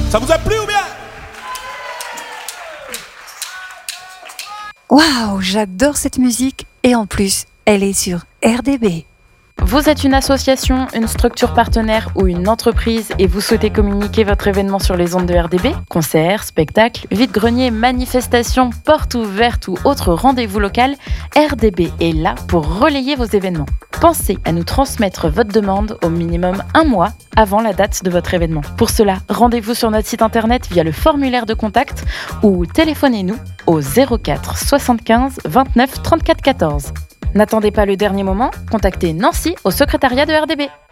Ça vous a plu ou bien? Waouh, j'adore cette musique et en plus, elle est sur RDB. Vous êtes une association, une structure partenaire ou une entreprise et vous souhaitez communiquer votre événement sur les ondes de RDB? Concerts, spectacles, vide-greniers, manifestations, portes ouvertes ou autres rendez-vous local, RDB est là pour relayer vos événements. Pensez à nous transmettre votre demande au minimum 1 mois avant la date de votre événement. Pour cela, rendez-vous sur notre site internet via le formulaire de contact ou téléphonez-nous au 04 75 29 34 14. N'attendez pas le dernier moment, contactez Nancy au secrétariat de RDB.